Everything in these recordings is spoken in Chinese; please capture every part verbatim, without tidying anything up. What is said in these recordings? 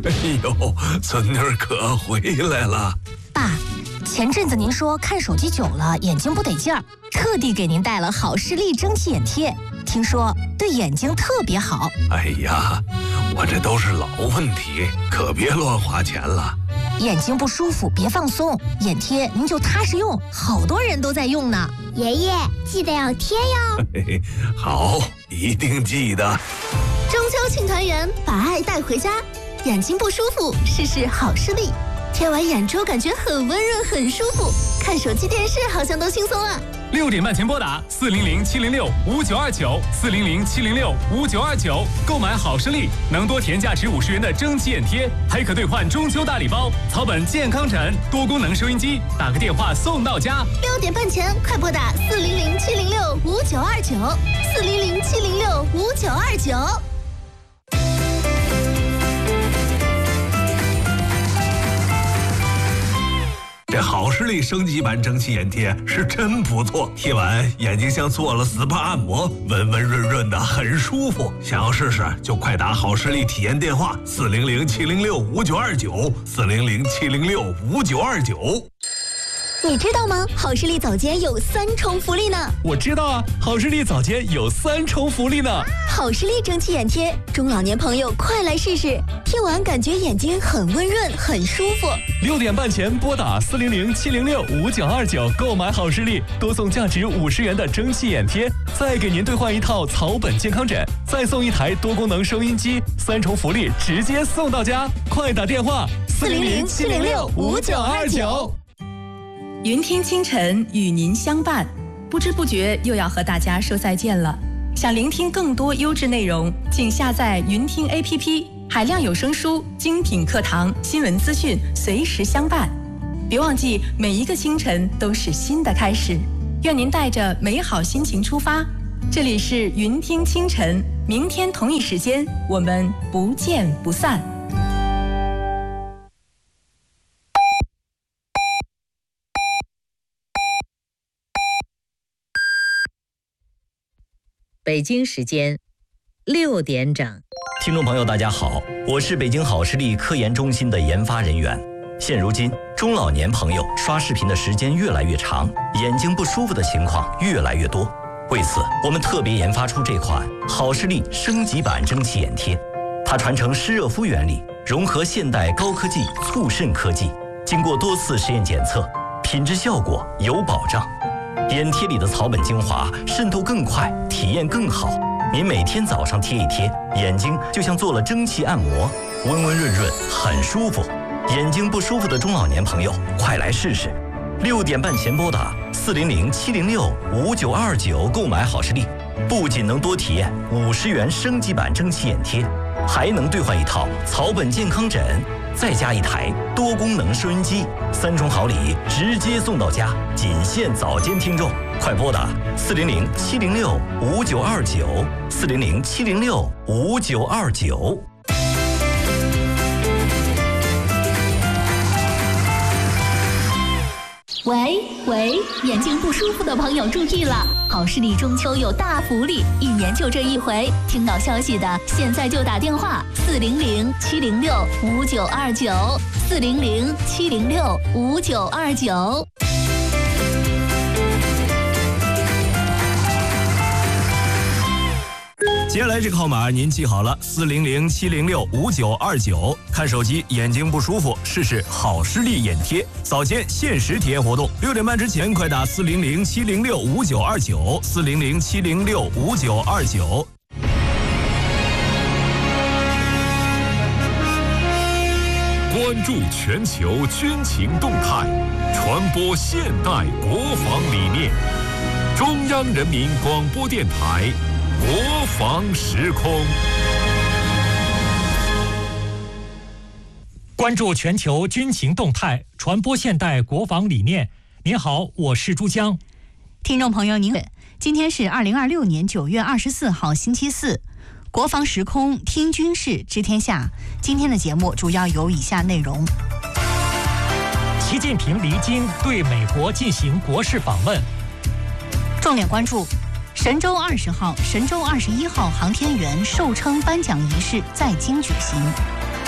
哎呦，孙女儿可回来了。 爸，前阵子您说看手机久了眼睛不得劲儿，特地给您带了好视力蒸汽眼贴，听说对眼睛特别好。 哎呀，我这都是老问题，可别乱花钱了。 眼睛不舒服别放松，眼贴您就踏实用，好多人都在用呢。 爷爷记得要贴哟。 嘿嘿，好，一定记得。 中秋庆团圆，把爱带回家。眼睛不舒服，试试好视力，贴完眼周感觉很温润，很舒服。看手机电视好像都轻松了。 六点半前拨打四零零七零六五九二九四零零七零六五九二九，购买好视力能多填价值五十元的蒸汽眼贴，还可兑换中秋大礼包草本健康枕、多功能收音机，打个电话送到家。 六点半前快拨打四零零七零六五九二九四零零七零六五九二九。 这好视力升级版蒸汽眼贴是真不错，贴完眼睛像做了 S P A 按摩，温温润润的，很舒服。想要试试就快打好视力体验电话四零零七零六五九二九四零零七零六五九二九。 你知道吗？好视力早间有三重福利呢。 我知道啊，好视力早间有三重福利呢。 好视力蒸汽眼贴，中老年朋友快来试试，贴完感觉眼睛很温润，很舒服。 六点半前拨打四零零七零六五九二九购买好视力，多送价值五十元的蒸汽眼贴，再给您兑换一套草本健康枕，再送一台多功能收音机，三重福利直接送到家。快打电话四零零七零六五九二九。 云听清晨与您相伴，不知不觉又要和大家说再见了。想聆听更多优质内容，请下载云听 A P P， 海量有声书、精品课堂、新闻资讯随时相伴。别忘记，每一个清晨都是新的开始。愿您带着美好心情出发。这里是云听清晨，明天同一时间我们不见不散。 北京时间六点整， 听众朋友大家好，我是北京好视力科研中心的研发人员。现如今，中老年朋友刷视频的时间越来越长，眼睛不舒服的情况越来越多。为此，我们特别研发出这款好视力升级版蒸汽眼贴，它传承湿热敷原理，融合现代高科技促渗科技，经过多次实验检测，品质效果有保障。眼贴里的草本精华渗透更快，体验更好。您每天早上贴一贴，眼睛就像做了蒸汽按摩，温温润润，很舒服。眼睛不舒服的中老年朋友，快来试试。六点半前拨打四零零七零六五九二九购买好视力，不仅能多体验五十元升级版蒸汽眼贴，还能兑换一套草本健康枕，再加一台多功能收音机，三重好礼直接送到家，仅限早间听众，快拨打四零零七零六五九二九四零零七零六五九二九。 喂喂，眼睛不舒服的朋友注意了，好视力中秋有大福利，一年就这一回，听到消息的现在就打电话四零零七零六五九二九四零零七零六五九二九。 接下来这个号码您记好了，四零零七零六五九二九。看手机眼睛不舒服，试试好视力眼贴，早间限时体验活动，六点半之前快打四零零七零六五九二九四零零七零六五九二九。 关注全球军情动态，传播现代国防理念。中央人民广播电台。国防时空， 关注全球军情动态，传播现代国防理念。您好，我是朱江。 听众朋友您好，今天是二零二六年九月二十四号星期四，国防时空听军事知天下。今天的节目主要有以下内容： 习近平离京对美国进行国事访问， 重点关注。神舟二十号、神舟二十一号航天员授称颁奖仪式在京举行。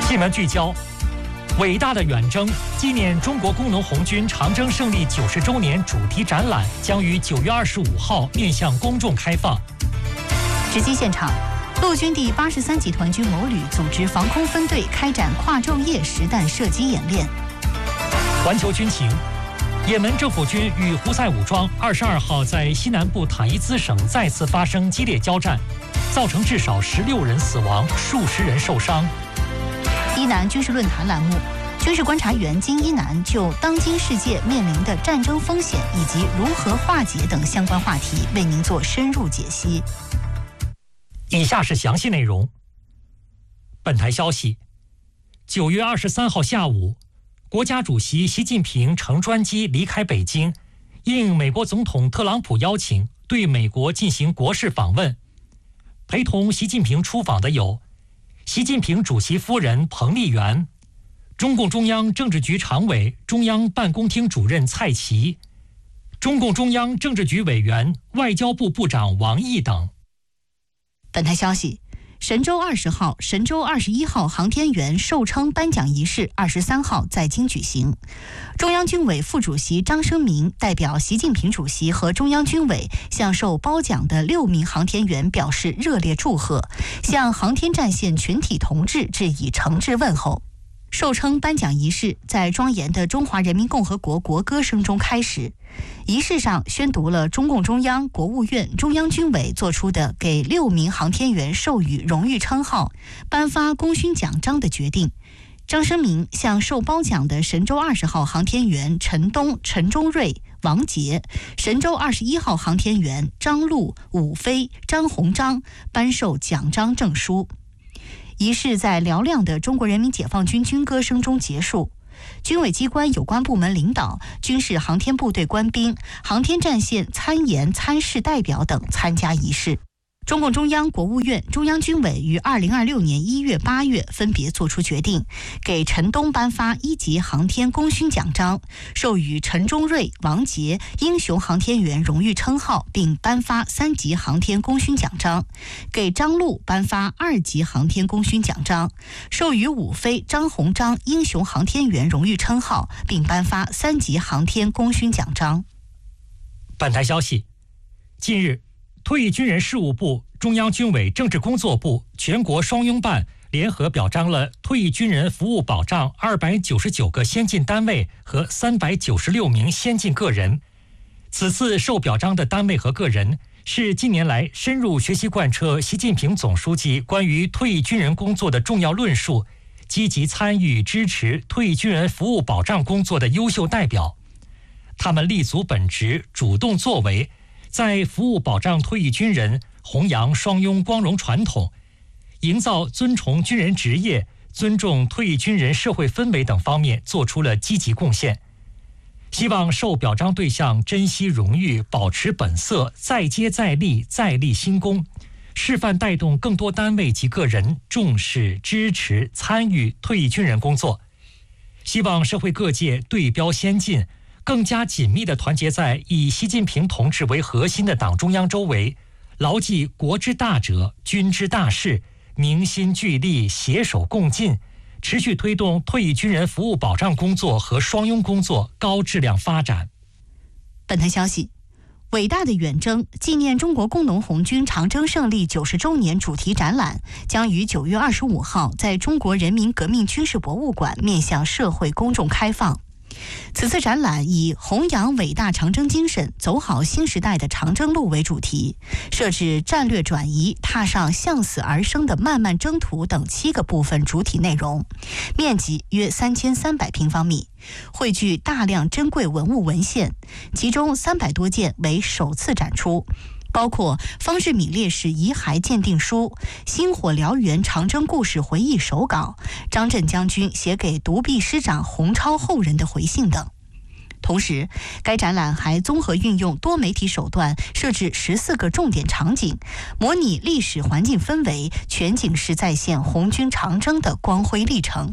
新闻聚焦：伟大的远征纪念中国工农红军长征胜利九十周年主题展览将于九月二十五号面向公众开放。 直击现场，陆军第八十三集团军某旅组织防空分队开展跨昼夜实弹射击演练。 环球军情：也门政府军与胡塞武装二十二号在西南部坦伊兹省再次发生激烈交战，造成至少十六人死亡，数十人受伤。 伊南军事论坛栏目，军事观察员金一南就当今世界面临的战争风险以及如何化解等相关话题为您做深入解析。 以下是详细内容。本台消息，九月二十三号下午，国家主席习近平乘专机离开北京，应美国总统特朗普邀请，对美国进行国事访问。陪同习近平出访的有习近平主席夫人彭丽媛、中共中央政治局常委、中央办公厅主任蔡奇、中共中央政治局委员、外交部部长王毅等。 本台消息，神舟二十号、神舟二十一号航天员授称颁奖仪式二十三号在京举行。中央军委副主席张生明代表习近平主席和中央军委向受褒奖的六名航天员表示热烈祝贺，向航天战线全体同志致以诚挚问候。授称颁奖仪式在庄严的中华人民共和国国歌声中开始。仪式上宣读了中共中央、国务院、中央军委作出的给六名航天员授予荣誉称号、颁发功勋奖章的决定。张生明向受褒奖的神舟二十号航天员陈冬、陈忠瑞、王杰，神舟二十一号航天员张陆、武飞、张鸿章颁授奖章证书。仪式在嘹亮的中国人民解放军军歌声中结束。军委机关有关部门领导、军事航天部队官兵、航天战线参研参试代表等参加仪式。中共中央、国务院、中央军委于二零二六年一月、八月分别作出决定，给陈冬颁发一级航天功勋奖章，授予陈忠瑞、王杰英雄航天员荣誉称号，并颁发三级航天功勋奖章；给张陆颁发二级航天功勋奖章，授予武飞、张鸿章英雄航天员荣誉称号，并颁发三级航天功勋奖章。 本台消息，近日，退役军人事务部、中央军委政治工作部、全国双拥办联合表彰了退役军人服务保障二百九十九个先进单位和三百九十六名先进个人。此次受表彰的单位和个人是近年来深入学习贯彻习近平总书记关于退役军人工作的重要论述，积极参与支持退役军人服务保障工作的优秀代表。他们立足本职，主动作为，在服务保障退役军人、弘扬双拥光荣传统、营造尊崇军人职业、尊重退役军人社会氛围等方面做出了积极贡献。希望受表彰对象珍惜荣誉，保持本色，再接再厉，再立新功，示范带动更多单位及个人重视、支持、参与退役军人工作。希望社会各界对标先进，更加紧密地团结在以习近平同志为核心的党中央周围，牢记国之大者，军之大事，凝心聚力，携手共进，持续推动退役军人服务保障工作和双拥工作高质量发展。 本台消息，伟大的远征纪念中国工农红军长征胜利九十周年主题展览将于九月二十五号在中国人民革命军事博物馆面向社会公众开放。此次展览以弘扬伟大长征精神，走好新时代的长征路为主题，设置战略转移、踏上向死而生的漫漫征途等七个部分主体内容，面积约三千三百平方米，汇聚大量珍贵文物文献，其中三百多件为首次展出，包括方志敏烈士遗骸鉴定书、星火燎原长征故事回忆手稿、张震将军写给独臂师长洪超后人的回信等。同时，该展览还综合运用多媒体手段，设置十四个重点场景，模拟历史环境氛围，全景式再现红军长征的光辉历程。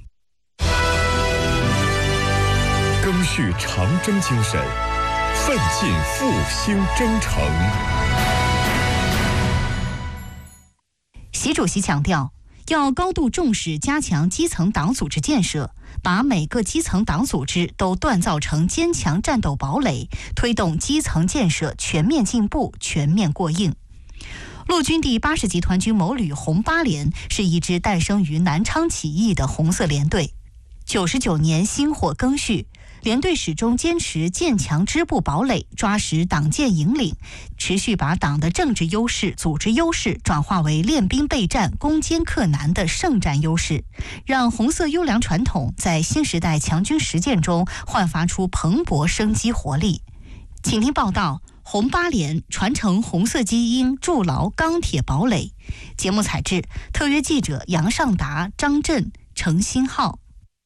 赓续长征精神，奋进复兴征程。 习主席强调， 要高度重视加强基层党组织建设，把每个基层党组织都锻造成坚强战斗堡垒，推动基层建设全面进步、全面过硬。陆军第八十集团军某旅红八连是一支诞生于南昌起义的红色连队。九十九年薪火更续，连队始终坚持建强支部堡垒，抓实党建引领，持续把党的政治优势、组织优势转化为练兵备战、攻坚克难的胜战优势，让红色优良传统在新时代强军实践中焕发出蓬勃生机活力。请听报道：红八连传承红色基因，筑牢钢铁堡垒。节目采制特约记者杨尚达、张震、程新浩。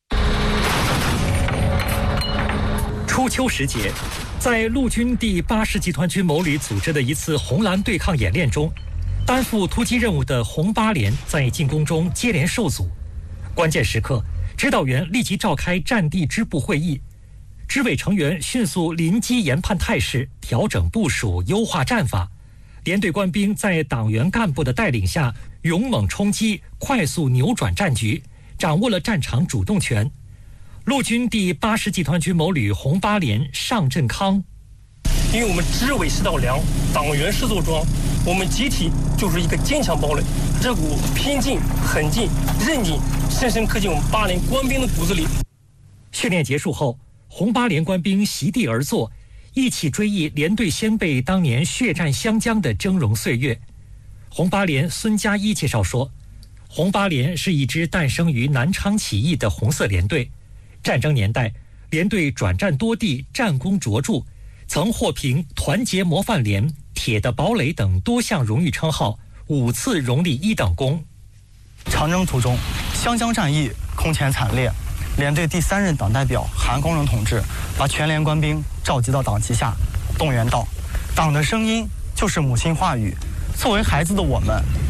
初秋时节，在陆军第八十集团军某旅组织的一次红蓝对抗演练中，担负突击任务的红八连在进攻中接连受阻。关键时刻，指导员立即召开战地支部会议，支委成员迅速临机研判态势，调整部署，优化战法。连队官兵在党员干部的带领下，勇猛冲击，快速扭转战局，掌握了战场主动权。陆军第八十集团军某旅红八连尚振康， 因为我们支委是道梁，党员是座庄，我们集体就是一个坚强堡垒。这股拼劲、狠劲、韧劲，深深刻进我们八连官兵的骨子里。 训练结束后，红八连官兵席地而坐，一起追忆连队先辈当年血战湘江的峥嵘岁月。红八连孙家一介绍说，红八连是一支诞生于南昌起义的红色连队。战争年代，连队转战多地，战功卓著，曾获评团结模范连、铁的堡垒等多项荣誉称号，五次荣立一等功。 长征途中，湘江战役空前惨烈，连队第三任党代表韩光荣同志把全连官兵召集到党旗下，动员道：“党的声音就是母亲话语。作为孩子的我们，